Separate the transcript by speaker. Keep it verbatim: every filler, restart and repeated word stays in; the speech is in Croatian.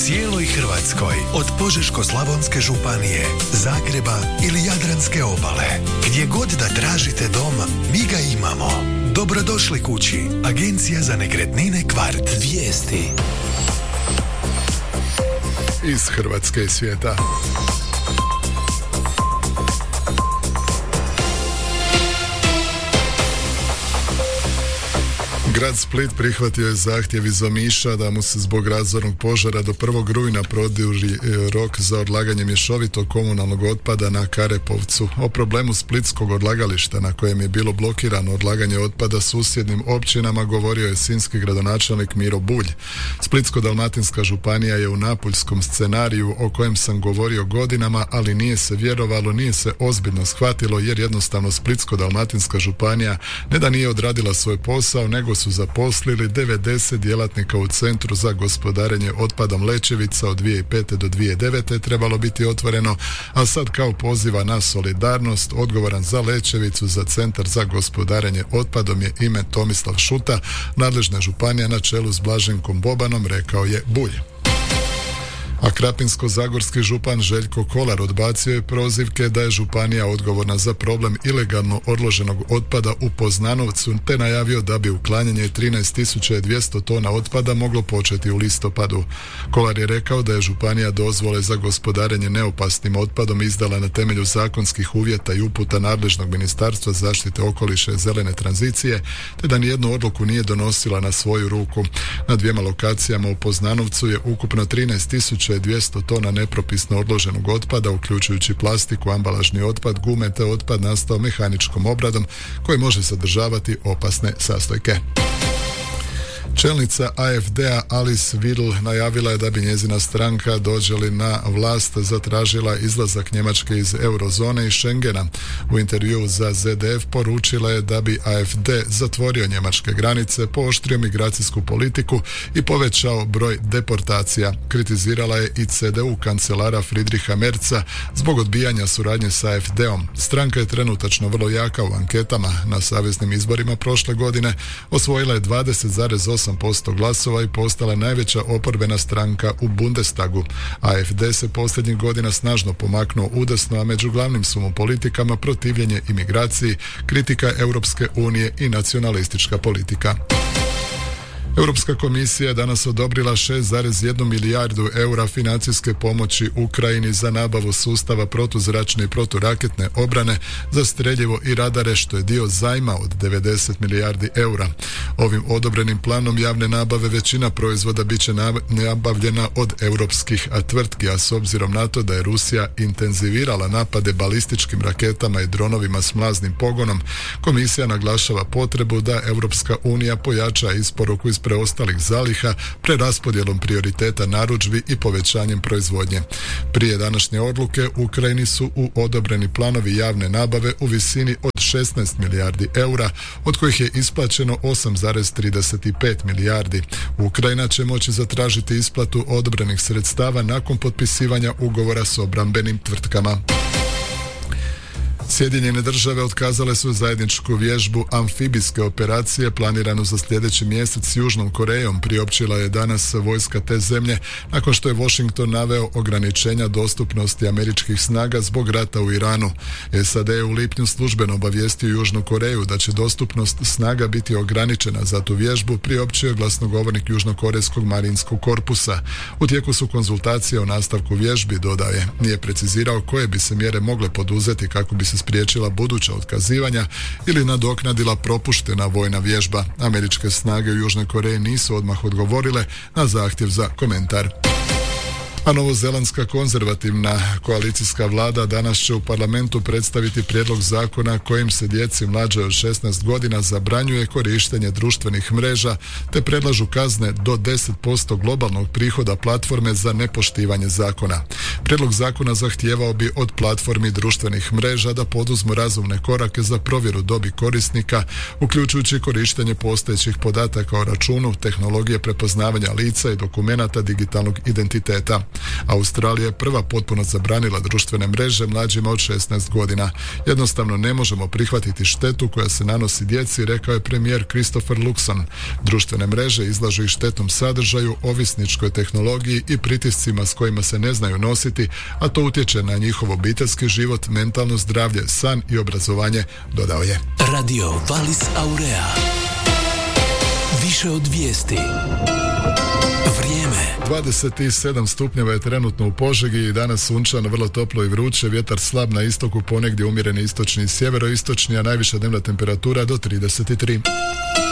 Speaker 1: cijeloj Hrvatskoj, od Požeško-slavonske županije, Zagreba ili Jadranske obale. Gdje god da tražite dom, mi ga imamo. Dobrodošli kući. Agencija za nekretnine Kvart. Vijesti
Speaker 2: iz Hrvatske i svijeta. Grad Split prihvatio je zahtjev iz Omiša da mu se zbog razornog požara do prvog rujna produži rok za odlaganje mješovitog komunalnog otpada na Karepovcu. O problemu splitskog odlagališta na kojem je bilo blokirano odlaganje otpada susjednim općinama govorio je sinjski gradonačelnik Miro Bulj. Splitsko-dalmatinska županija je u napuljskom scenariju o kojem sam govorio godinama, ali nije se vjerovalo, nije se ozbiljno shvatilo jer jednostavno Splitsko-dalmatinska županija ne da nije odradila svoj posao, nego su zaposlili devedeset djelatnika u Centru za gospodarenje otpadom Lećevica od dvije tisuće pete do dvije tisuće devete trebalo biti otvoreno, a sad kao poziva na solidarnost odgovoran za Lećevicu za Centar za gospodarenje otpadom je ime Tomislav Šuta, nadležna županija na čelu s Blaženkom Bobanom, rekao je Bulj. A krapinsko-zagorski župan Željko Kolar odbacio je prozivke da je županija odgovorna za problem ilegalno odloženog otpada u Poznanovcu, te najavio da bi uklanjanje trinaest tisuća dvjesto tona otpada moglo početi u listopadu. Kolar je rekao da je županija dozvole za gospodarenje neopasnim otpadom izdala na temelju zakonskih uvjeta i uputa nadležnog Ministarstva zaštite okoliša i zelene tranzicije, te da nijednu odluku nije donosila na svoju ruku. Na dvijema lokacijama u Poznanovcu je ukupno trinaest tisuća dvjesto tona nepropisno odloženog otpada, uključujući plastiku, ambalažni otpad, gume te otpad nastao mehaničkom obradom koji može sadržavati opasne sastojke. Čelnica A F D-a Alice Weidel najavila je da bi njezina stranka, dođe li na vlast, zatražila izlazak Njemačke iz eurozone i Schengena. U intervjuu za Z D F poručila je da bi A F D zatvorio njemačke granice, pooštrio migracijsku politiku i povećao broj deportacija. Kritizirala je i C D U kancelara Friedricha Merza zbog odbijanja suradnje s A F D-om. Stranka je trenutačno vrlo jaka u anketama. Na saveznim izborima prošle godine osvojila je dvadeset zarez osam posto glasova i postala najveća oporbena stranka u Bundestagu. A F D se posljednjih godina snažno pomaknuo udesno, a među glavnim su mu politikama protivljenje imigraciji, kritika Europske unije i nacionalistička politika. Europska komisija je danas odobrila šest zarez jedna milijardu eura financijske pomoći Ukrajini za nabavu sustava protuzračne i proturaketne obrane za streljivo i radare, što je dio zajma od devedeset milijardi eura. Ovim odobrenim planom javne nabave većina proizvoda bit će nabavljena od europskih tvrtki, a s obzirom na to da je Rusija intenzivirala napade balističkim raketama i dronovima s mlaznim pogonom, komisija naglašava potrebu da Europska unija pojača isporuku iz preostalih zaliha preraspodjelom prioriteta narudžbi i povećanjem proizvodnje. Prije današnje odluke Ukrajini su u odobreni planovi javne nabave u visini od šesnaest milijardi eura, od kojih je isplaćeno osam zarez trideset pet milijardi. Ukrajina će moći zatražiti isplatu odobrenih sredstava nakon potpisivanja ugovora s obrambenim tvrtkama. Sjedinjene države otkazale su zajedničku vježbu amfibijske operacije planiranu za sljedeći mjesec s Južnom Korejom, priopćila je danas vojska te zemlje nakon što je Washington naveo ograničenja dostupnosti američkih snaga zbog rata u Iranu. S A D je u lipnju službeno obavijestio Južnu Koreju da će dostupnost snaga biti ograničena za tu vježbu, priopćio je glasnogovornik Južnokorejskog marinskog korpusa. U tijeku su konzultacije o nastavku vježbi, dodaje. Nije precizirao koje bi se mjere mogle poduzeti kako bi se spriječila buduća otkazivanja ili nadoknadila propuštena vojna vježba. Američke snage u Južnoj Koreji nisu odmah odgovorile na zahtjev za komentar. A novozelandska konzervativna koalicijska vlada danas će u parlamentu predstaviti prijedlog zakona kojim se djeci mlađe od šesnaest godina zabranjuje korištenje društvenih mreža, te predlažu kazne do deset posto globalnog prihoda platforme za nepoštivanje zakona. Prijedlog zakona zahtijevao bi od platformi društvenih mreža da poduzmu razumne korake za provjeru dobi korisnika, uključujući korištenje postojećih podataka o računu, tehnologije prepoznavanja lica i dokumenata digitalnog identiteta. Australija je prva potpuno zabranila društvene mreže mlađima od šesnaest godina. Jednostavno ne možemo prihvatiti štetu koja se nanosi djeci, rekao je premijer Christopher Luxon. Društvene mreže izlažu ih štetnom sadržaju, ovisničkoj tehnologiji i pritiscima s kojima se ne znaju nositi, a to utječe na njihov obiteljski život, mentalno zdravlje, san i obrazovanje, dodao je.
Speaker 3: Radio Valis Aurea. Više od vijesti. Vrijeme.
Speaker 2: dvadeset sedam stupnjeva je trenutno u Požegi i danas sunčano, vrlo toplo i vruće, vjetar slab na istoku, ponegdje umjereni istočni i sjeveroistočni, a najviša dnevna temperatura do trideset tri.